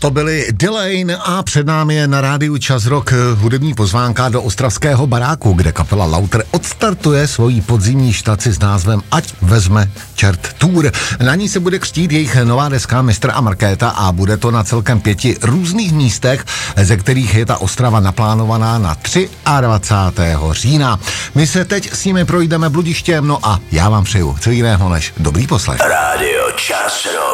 To byly Delane a před námi je na rádiu Čas Rock hudební pozvánka do ostravského baráku, kde kapela Lauter odstartuje svoji podzimní štaci s názvem Ať vezme čert tour. Na ní se bude křtít jejich nová deska Mistr a Markéta a bude to na celkem 5 různých místech, ze kterých je ta Ostrava naplánovaná na 23. října. My se teď s nimi projdeme Bludištěm, no a já vám přeju co jiného než dobrý poslech. Rádio Čas Rock.